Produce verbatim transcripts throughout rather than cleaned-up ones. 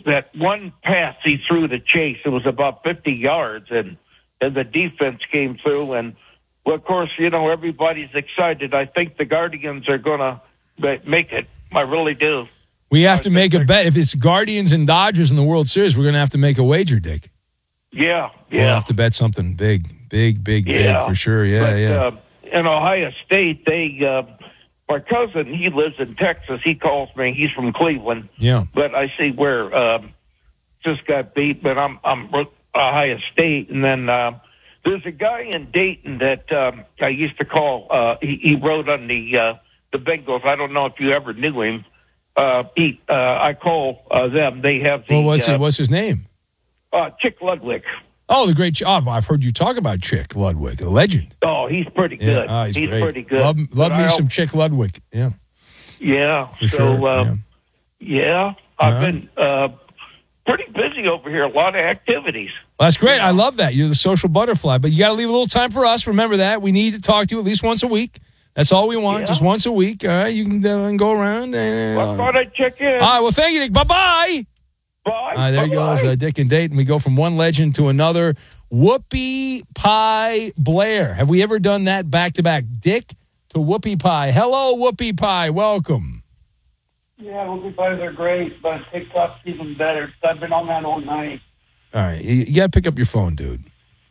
that one pass he threw to Chase, it was about fifty yards, and, and the defense came through. And, well, of course, you know, everybody's excited. I think the Guardians are going to make it. I really do. We have to make a bet. If it's Guardians and Dodgers in the World Series, we're going to have to make a wager, Dick. Yeah, yeah. We'll have to bet something big, big, big, yeah. big for sure. Yeah, but, yeah. Uh, in Ohio State, they, uh, my cousin, he lives in Texas. He calls me. He's from Cleveland. Yeah. But I see where um, just got beat, but I'm I'm Ohio State. And then uh, there's a guy in Dayton that um, I used to call. Uh, he, he wrote on the uh, the Bengals. I don't know if you ever knew him. Uh, he, uh, I call uh, them. They have the. Well, what's uh, it, what's his name? Uh, Chick Ludwig. Oh, the great. Oh, I've heard you talk about Chick Ludwig, a legend. Oh, he's pretty Yeah. good. Oh, he's he's great. pretty good. Love, love me I'll, some Chick Ludwig. Yeah. Yeah. For so, sure. Um, yeah. yeah, I've Uh-huh. been uh, pretty busy over here. A lot of activities. Well, that's great. I love that. You're the social butterfly, but you got to leave a little time for us. Remember that. We need to talk to you at least once a week. That's all we want, Yeah. just once a week. All right, you can uh, go around. And, uh, I thought I'd check in. all right, well, thank you, Dick. Bye-bye. Bye. All right, there Bye-bye. goes uh, Dick and Dayton. We go from one legend to another. Whoopie Pie Blair. Have we ever done that back-to-back? Dick to Whoopie Pie. Hello, Whoopie Pie. Welcome. Yeah, Whoopie Pies are great, but TikTok's even better. I've been on that all night. All right, you, you got to pick up your phone, dude.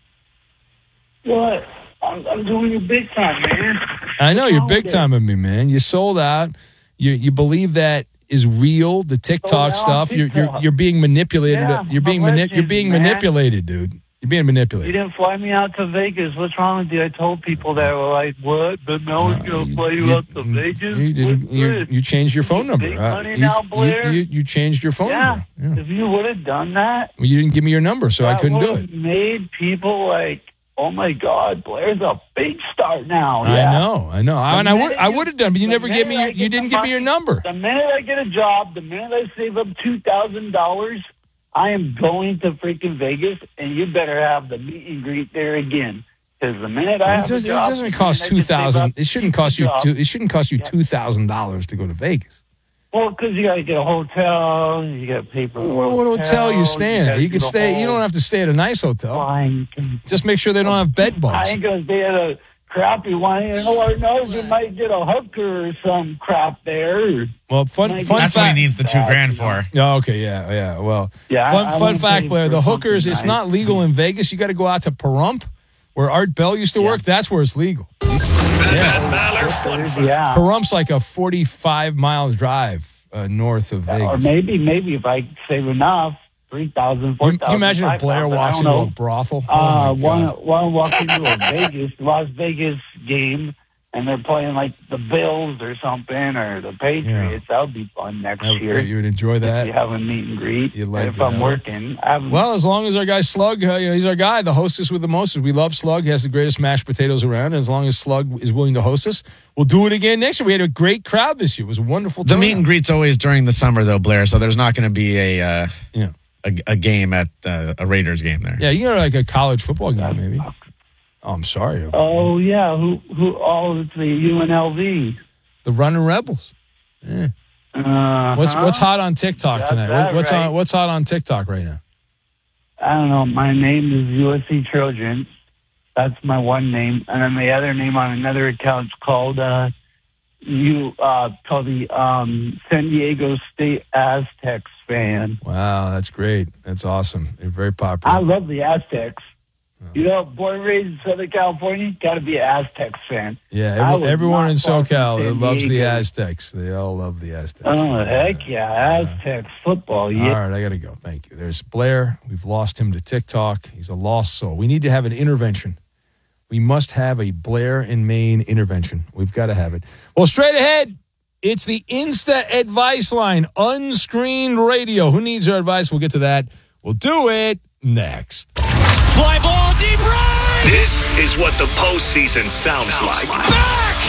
What? I'm, I'm doing you big time, man. I know, you're wrong big with time of me, man. You sold out. You you believe that is real, the TikTok Sold out stuff. You're, you're TikTok. you're being manipulated. Yeah, you're being I'm a mani- legend, you're being man. manipulated, dude. You're being You manipulated. didn't fly me out to Vegas. What's wrong with you? I told people that were like, what? But no one's going to fly you, out to Vegas? You, didn't, What's you, this? you changed your phone number. Big Uh, money you, now, you- Blair? You, you changed your phone Yeah. number. Yeah. If you would have done that, Well, you didn't give me your number, so I that couldn't do would've it. made people like, oh my God, Blair's a big star now. I Yeah. know, I know. I, and I would, minute I you- would have done, but you the never gave me. minute Your, I you get didn't the give me your money- number. The minute I get a job, the minute I save up two thousand dollars, I am going to freaking Vegas, and you better have the meet and greet there again. Because the minute I It have a doesn't, it job, doesn't the cost minute I two can save thousand. up It shouldn't to cost you. job- Two, it shouldn't cost you two thousand dollars to go to Vegas. Well, because you got to get a hotel, you got to pay for a What, what hotel you staying at? gotta You can do the stay. You whole don't have to stay at a nice hotel. flying. Just make sure they don't have bed I bugs. ain't gonna stay at a crappy one. You know, or knows you might get a hooker or some crap there. Well, fun, Might fun be- That's what he fact. needs the two grand for. Oh, okay, yeah, yeah. Well, Yeah, fun, I- I fun wouldn't fact, pay Blair. for The something hookers. It's nice. not legal in Vegas. You got to go out to Pahrump, where Art Bell used to work. That's where it's legal. Yeah. Parump's like a forty-five mile drive uh, north of Or Vegas. maybe, maybe if I save enough, three thousand, four Can thousand. you imagine if Blair walks into a brothel? Oh, Uh, my one, God. one walk into a Vegas, Las Vegas game, and they're playing like the Bills or something, or the Patriots. That would be fun next That would- year. you would enjoy that. If you have a meet and greet. You'd like if that. I'm working. I haven't- Well, as long as our guy Slug, uh, you know, he's our guy, the hostess with the most. We love Slug. He has the greatest mashed potatoes around. And as long as Slug is willing to host us, we'll do it again next year. We had a great crowd this year. It was a wonderful The turnout. meet and greet's always during the summer, though, Blair. So there's not going to be a, uh, Yeah. a a game at uh, a Raiders game there. Yeah, you know, like a college football game, maybe. Oh, I'm sorry. Oh, yeah. Who, who, oh, it's the U N L V. The Running Rebels. Yeah. Uh, What's what's hot on TikTok Got tonight? that What, what's right. on What's hot on TikTok right now? I don't know. My name is U S C Trojans. That's my one name, and then the other name on another account's called uh, you uh, called the um, San Diego State Aztecs fan. Wow, that's great. That's awesome. You're very popular. I love the Aztecs. You know, born and raised in Southern California, got to be an Aztecs fan. yeah, I every, was everyone not in far from SoCal San loves the Diego. Aztecs. They all love the Aztecs. Oh, heck yeah, Aztecs football. Yeah. All right, I got to go. Thank you. There's Blair. We've lost him to TikTok. He's a lost soul. We need to have an intervention. We must have a Blair in Maine intervention. We've got to have it. Well, straight ahead, it's the Insta Advice Line, unscreened radio. Who needs our advice? We'll get to that. We'll do it next. Fly ball deep right. This is what the postseason sounds, sounds like. like. Back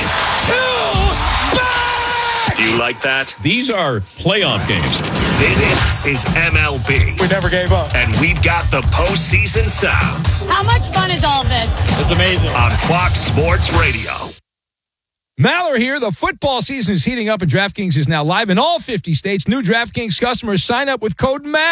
to back. Do you like that? These are playoff games. This is M L B. We never gave up. And we've got the postseason sounds How much fun is all this? It's amazing. on Fox Sports Radio. Maller here. The football season is heating up, and DraftKings is now live in all fifty states. New DraftKings customers sign up with code M A